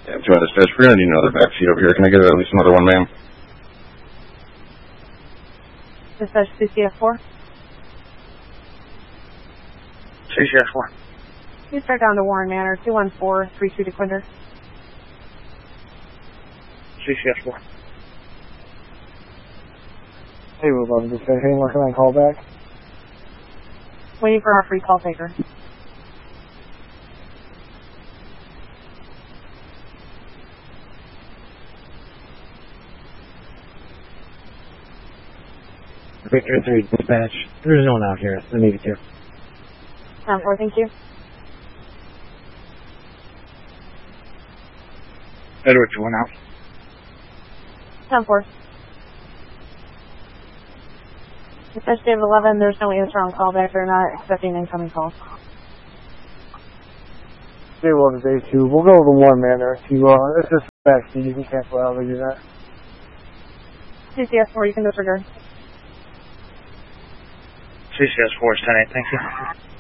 Yeah, 2 dispatch. We're going to need another backseat over here. Can I get at least another one, ma'am? Dispatch CCF4. CCF4. Please start down to Warren Manor, 214-32 DeQuinder. CCF4. Hey, we're about to dispatch. Any more can I call back? Waiting for our free call taker. Victor 3, dispatch. There's no one out here. I need it here. 10-4, thank you. Edward, you went out. 10-4. Dispatch David 11, there's no answer on callback. They're not accepting incoming calls. Day 1 to day 2. We'll go to the Warren Manor. It's just backseat. You can cancel out or do that. CCS4, you can disregard. CCS4 is 10-8, thank you.